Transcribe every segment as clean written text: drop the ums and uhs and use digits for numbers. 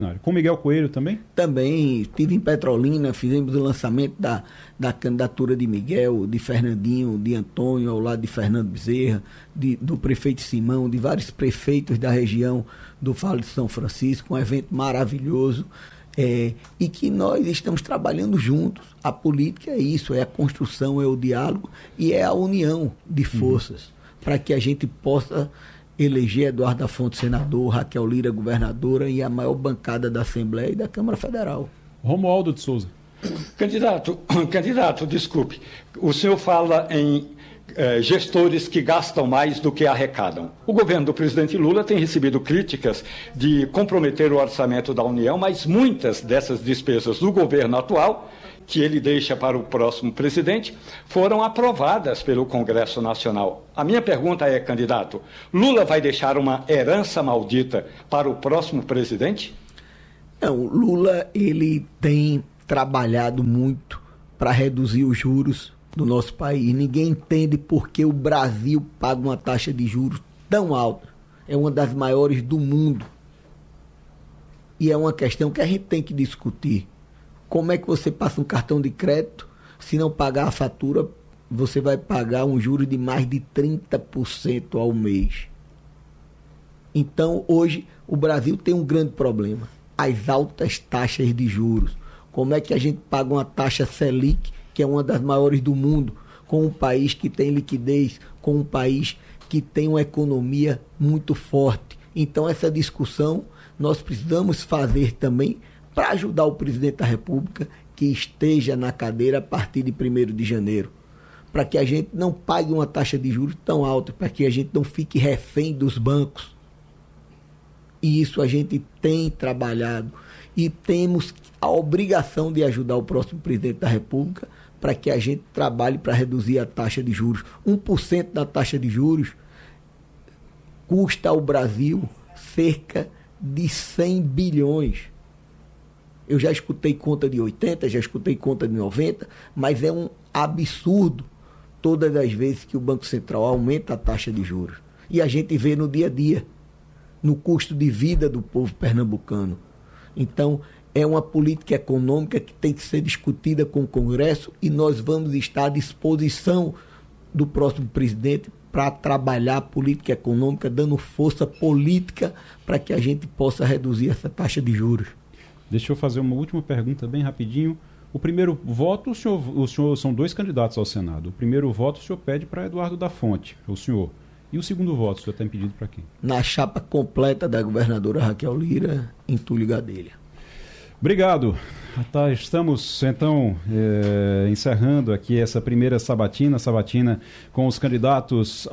Com Miguel Coelho também? Também, estive em Petrolina, fizemos o lançamento da candidatura de Miguel, de Fernandinho, de Antônio, ao lado de Fernando Bezerra, do prefeito Simão, de vários prefeitos da região do Vale de São Francisco, um evento maravilhoso, e que nós estamos trabalhando juntos. A política é isso, é a construção, é o diálogo e é a união de forças, para que a gente possa eleger Eduardo da Fonte senador, Raquel Lira governadora e a maior bancada da Assembleia e da Câmara Federal. Romualdo de Souza. Candidato, desculpe, o senhor fala em gestores que gastam mais do que arrecadam. O governo do presidente Lula tem recebido críticas de comprometer o orçamento da União, mas muitas dessas despesas do governo atual, que ele deixa para o próximo presidente, foram aprovadas pelo Congresso Nacional. A minha pergunta é, candidato, Lula vai deixar uma herança maldita para o próximo presidente? Não, Lula ele tem trabalhado muito para reduzir os juros do nosso país. Ninguém entende por que o Brasil paga uma taxa de juros tão alta. É uma das maiores do mundo. E é uma questão que a gente tem que discutir. Como é que você passa um cartão de crédito, se não pagar a fatura, você vai pagar um juro de mais de 30% ao mês. Então, hoje, o Brasil tem um grande problema. As altas taxas de juros. Como é que a gente paga uma taxa Selic, que é uma das maiores do mundo, com um país que tem liquidez, com um país que tem uma economia muito forte? Então, essa discussão nós precisamos fazer também para ajudar o presidente da República que esteja na cadeira a partir de 1º de janeiro, para que a gente não pague uma taxa de juros tão alta, para que a gente não fique refém dos bancos. E isso a gente tem trabalhado e temos a obrigação de ajudar o próximo presidente da República para que a gente trabalhe para reduzir a taxa de juros. 1% da taxa de juros custa ao Brasil cerca de 100 bilhões. Eu já escutei conta de 80, já escutei conta de 90, mas é um absurdo todas as vezes que o Banco Central aumenta a taxa de juros. E a gente vê no dia a dia, no custo de vida do povo pernambucano. Então, é uma política econômica que tem que ser discutida com o Congresso e nós vamos estar à disposição do próximo presidente para trabalhar a política econômica, dando força política para que a gente possa reduzir essa taxa de juros. Deixa eu fazer uma última pergunta bem rapidinho. O primeiro voto, o senhor são 2 candidatos ao Senado. O primeiro voto o senhor pede para Eduardo da Fonte, o senhor. E o segundo voto, o senhor tem pedido para quem? Na chapa completa da governadora Raquel Lira, em Túlio Gadelha. Obrigado. Estamos, então, encerrando aqui essa primeira sabatina com os candidatos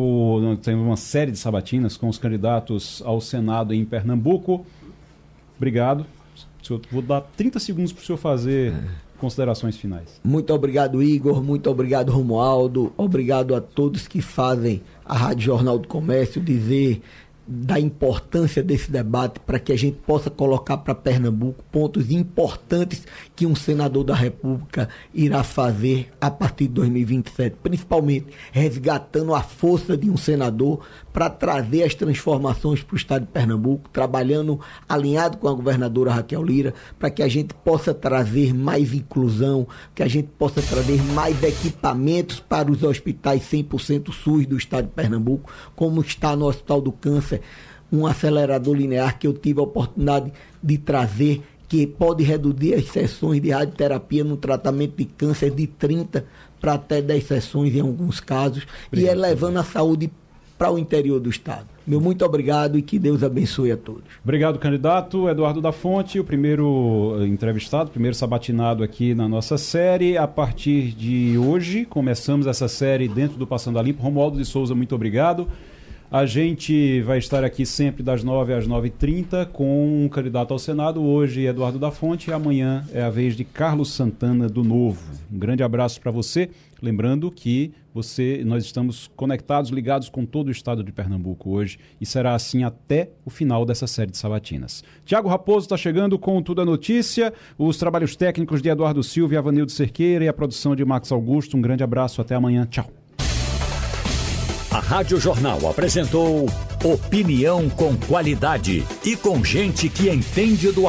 tem uma série de sabatinas com os candidatos ao Senado em Pernambuco. Obrigado. Vou dar 30 segundos para o senhor fazer considerações finais. Muito obrigado, Igor. Muito obrigado, Romualdo. Obrigado a todos que fazem a Rádio Jornal do Comércio dizer da importância desse debate para que a gente possa colocar para Pernambuco pontos importantes que um senador da República irá fazer a partir de 2027, principalmente resgatando a força de um senador para trazer as transformações para o estado de Pernambuco, trabalhando alinhado com a governadora Raquel Lira, para que a gente possa trazer mais inclusão, que a gente possa trazer mais equipamentos para os hospitais 100% SUS do estado de Pernambuco, como está no Hospital do Câncer, um acelerador linear que eu tive a oportunidade de trazer, que pode reduzir as sessões de radioterapia no tratamento de câncer de 30 para até 10 sessões em alguns casos, e levando a saúde para o interior do estado. Meu muito obrigado e que Deus abençoe a todos. Obrigado, candidato Eduardo da Fonte, o primeiro entrevistado, primeiro sabatinado aqui na nossa série. A partir de hoje, começamos essa série dentro do Passando a Limpo. Romualdo de Souza, muito obrigado. A gente vai estar aqui sempre das 9 às 9h30 com um candidato ao Senado. Hoje, Eduardo da Fonte, e amanhã é a vez de Carlos Santana do Novo. Um grande abraço para você. Lembrando que nós estamos conectados, ligados com todo o estado de Pernambuco hoje e será assim até o final dessa série de sabatinas. Tiago Raposo está chegando com Tudo é Notícia, os trabalhos técnicos de Eduardo Silva e Avanildo Cerqueira e a produção de Max Augusto. Um grande abraço, até amanhã. Tchau. A Rádio Jornal apresentou opinião com qualidade e com gente que entende do